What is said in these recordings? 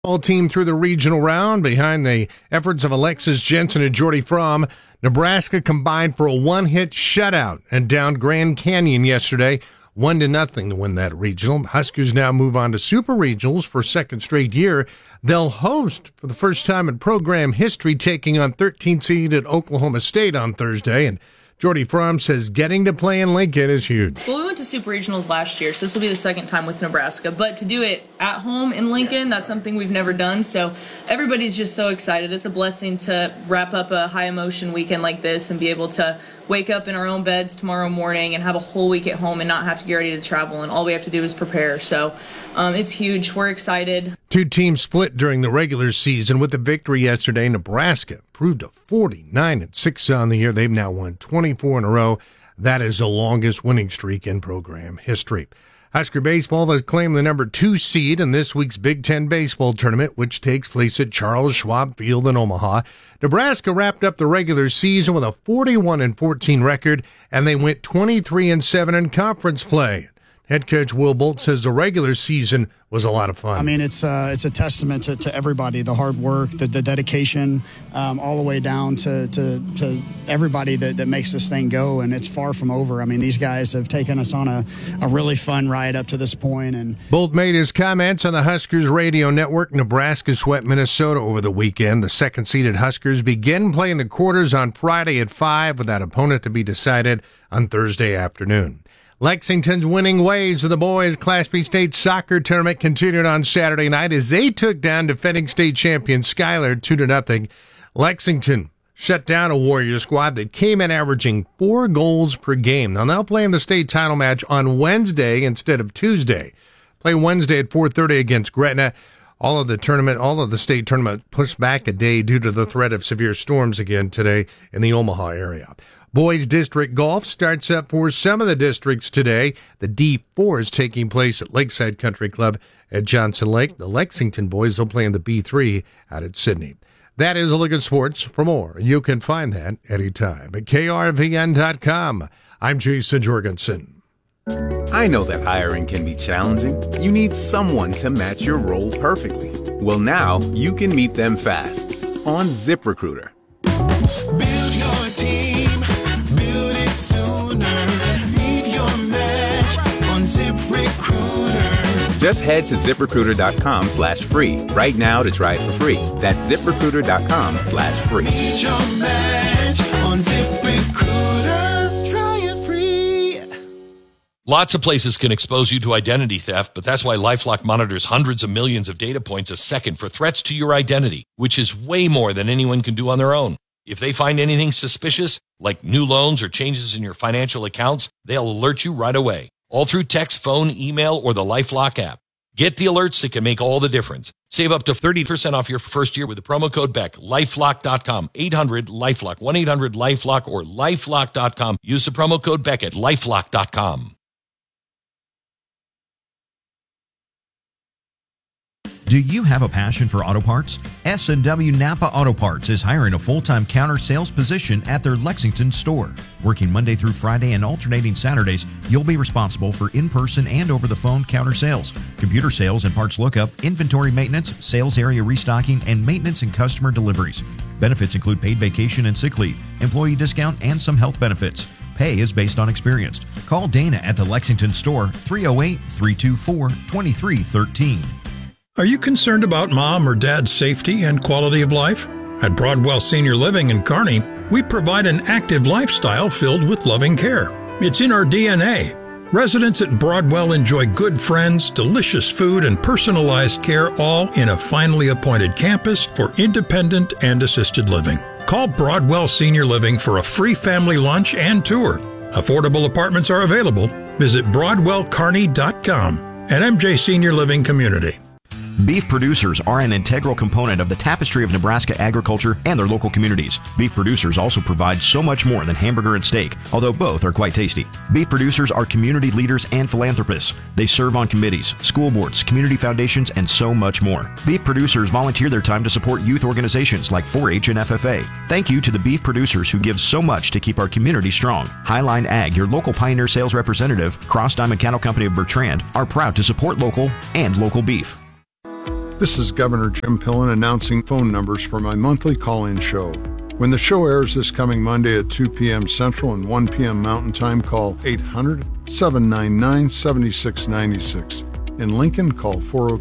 All team through the regional round behind the efforts of Alexis Jensen and Jordy Fromm. Nebraska combined for a one-hit shutout and downed Grand Canyon yesterday, 1-0 to win that regional. Huskers now move on to Super Regionals for second straight year. They'll host for the first time in program history, taking on 13th seed at Oklahoma State on Thursday. And Jordy Fromm says getting to play in Lincoln is huge. Well, we went to Super Regionals last year, so this will be the second time with Nebraska. But to do it at home in Lincoln, that's something we've never done. So everybody's just so excited. It's a blessing to wrap up a high-emotion weekend like this and be able to wake up in our own beds tomorrow morning and have a whole week at home and not have to get ready to travel. And all we have to do is prepare. So it's huge. We're excited. Two teams split during the regular season. With the victory yesterday, Nebraska proved a 49-6 on the year. They've now won 24 in a row. That is the longest winning streak in program history. Husker baseball has claimed the number 2 seed in this week's Big Ten baseball tournament, which takes place at Charles Schwab Field in Omaha. Nebraska wrapped up the regular season with a 41-14 record, and they went 23-7 in conference play. Head coach Will Bolt says the regular season was a lot of fun. I mean, it's a testament to everybody, the hard work, the dedication, all the way down to everybody that makes this thing go, and it's far from over. I mean, these guys have taken us on a really fun ride up to this point. And Bolt made his comments on the Huskers radio network. Nebraska swept Minnesota over the weekend. The second-seeded Huskers begin playing the quarters on Friday at 5 with that opponent to be decided on Thursday afternoon. Lexington's winning ways of the boys' Class B state soccer tournament continued on Saturday night as they took down defending state champion Schuyler 2-0. Lexington shut down a Warrior squad that came in averaging 4 goals per game. They'll now play in the state title match on Wednesday instead of Tuesday. Play Wednesday at 4:30 against Gretna. All of the state tournament pushed back a day due to the threat of severe storms again today in the Omaha area. Boys District Golf starts up for some of the districts today. The D4 is taking place at Lakeside Country Club at Johnson Lake. The Lexington boys will play in the B3 out at Sydney. That is a look at sports. For more, you can find that anytime at krvn.com. I'm Jason Jorgensen. I know that hiring can be challenging. You need someone to match your role perfectly. Well, now you can meet them fast on ZipRecruiter. Build your team. Build it sooner. Meet your match on ZipRecruiter. Just head to ZipRecruiter.com/free right now to try it for free. That's ZipRecruiter.com/free. Meet your match on ZipRecruiter. Try it free. Lots of places can expose you to identity theft, but that's why LifeLock monitors hundreds of millions of data points a second for threats to your identity, which is way more than anyone can do on their own. If they find anything suspicious, like new loans or changes in your financial accounts, they'll alert you right away, all through text, phone, email, or the LifeLock app. Get the alerts that can make all the difference. Save up to 30% off your first year with the promo code BECK. LifeLock.com, 800-LifeLock, 1-800-LifeLock, or LifeLock.com. Use the promo code BECK at LifeLock.com. Do you have a passion for auto parts? S&W Napa Auto Parts is hiring a full-time counter sales position at their Lexington store. Working Monday through Friday and alternating Saturdays, you'll be responsible for in-person and over-the-phone counter sales, computer sales and parts lookup, inventory maintenance, sales area restocking, and maintenance and customer deliveries. Benefits include paid vacation and sick leave, employee discount, and some health benefits. Pay is based on experience. Call Dana at the Lexington store, 308-324-2313. Are you concerned about mom or dad's safety and quality of life? At Broadwell Senior Living in Kearney, we provide an active lifestyle filled with loving care. It's in our DNA. Residents at Broadwell enjoy good friends, delicious food, and personalized care, all in a finely appointed campus for independent and assisted living. Call Broadwell Senior Living for a free family lunch and tour. Affordable apartments are available. Visit BroadwellKearney.com and MJ Senior Living Community. Beef producers are an integral component of the tapestry of Nebraska agriculture and their local communities. Beef producers also provide so much more than hamburger and steak, although both are quite tasty. Beef producers are community leaders and philanthropists. They serve on committees, school boards, community foundations, and so much more. Beef producers volunteer their time to support youth organizations like 4-H and FFA. Thank you to the beef producers who give so much to keep our community strong. Highline Ag, your local Pioneer sales representative, Cross Diamond Cattle Company of Bertrand, are proud to support local and local beef. This is Governor Jim Pillen announcing phone numbers for my monthly call-in show. When the show airs this coming Monday at 2 p.m. Central and 1 p.m. Mountain Time, call 800-799-7696. In Lincoln, call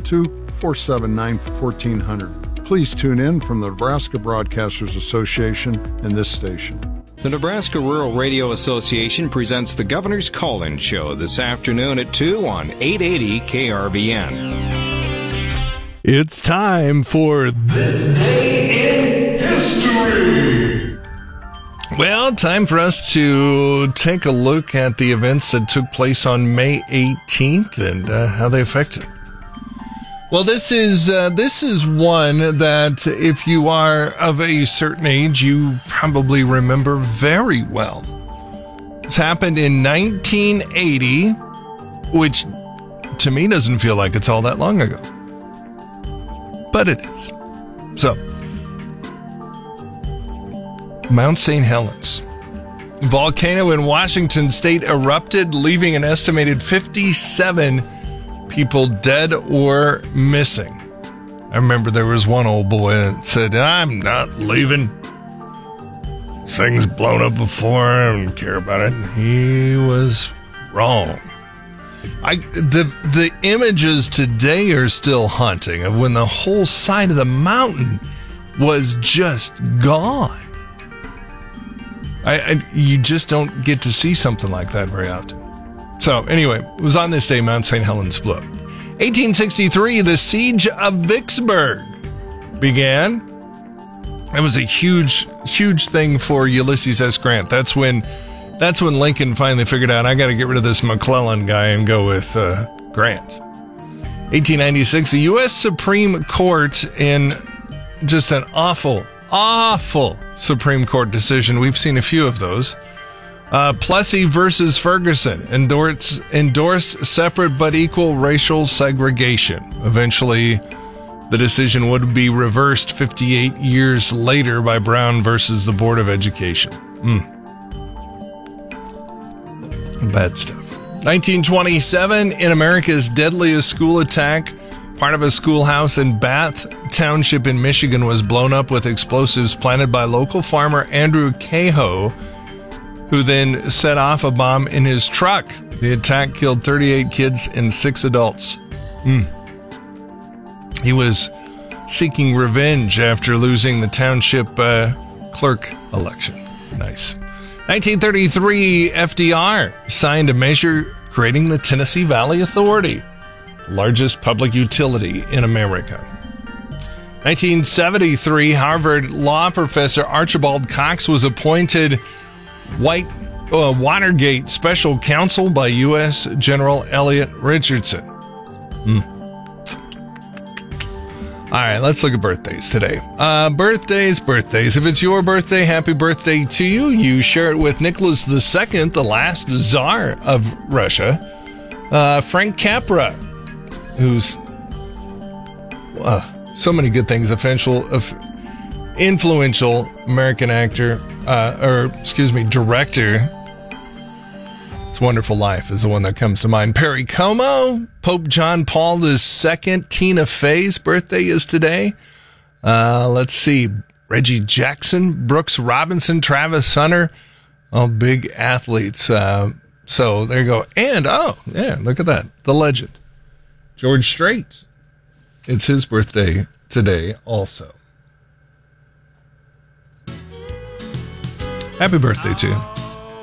402-479-1400. Please tune in from the Nebraska Broadcasters Association and this station. The Nebraska Rural Radio Association presents the Governor's Call-In Show this afternoon at 2 on 880 KRVN. It's time for This Day in History. Well, time for us to take a look at the events that took place on May 18th and how they affected. Well, this is one that if you are of a certain age, you probably remember very well. This happened in 1980, which to me doesn't feel like it's all that long ago. But it is. So, Mount St. Helens. Volcano in Washington state erupted, leaving an estimated 57 people dead or missing. I remember there was one old boy that said, "I'm not leaving. This thing's blown up before. I don't care about it." He was wrong. The images today are still haunting of when the whole side of the mountain was just gone. You just don't get to see something like that very often. So anyway, it was on this day Mount St. Helens blew up. 1863, the Siege of Vicksburg began. It was a huge thing for Ulysses S. Grant. That's when Lincoln finally figured out, I got to get rid of this McClellan guy and go with Grant. 1896, the U.S. Supreme Court, in just an awful Supreme Court decision. We've seen a few of those. Plessy versus Ferguson endorsed separate but equal racial segregation. Eventually, the decision would be reversed 58 years later by Brown versus the Board of Education. Bad stuff. 1927, in America's deadliest school attack, part of a schoolhouse in Bath Township in Michigan was blown up with explosives planted by local farmer Andrew Cahoe, who then set off a bomb in his truck. The attack killed 38 kids and 6 adults. He was seeking revenge after losing the township clerk election. Nice. 1933, FDR signed a measure creating the Tennessee Valley Authority, largest public utility in America. 1973, Harvard law professor Archibald Cox was appointed Watergate special counsel by U.S. General Elliot Richardson. All right, let's look at birthdays today. Birthdays. If it's your birthday, happy birthday to you. You share it with Nicholas II, the last Tsar of Russia. Frank Capra, who's so many good things. Influential American actor, director. It's Wonderful Life is the one that comes to mind. Perry Como, Pope John Paul II, Tina Fey's birthday is today. Let's see, Reggie Jackson, Brooks Robinson, Travis Hunter, all big athletes. So there you go. And, look at that, the legend, George Strait. It's his birthday today also. Happy birthday to you.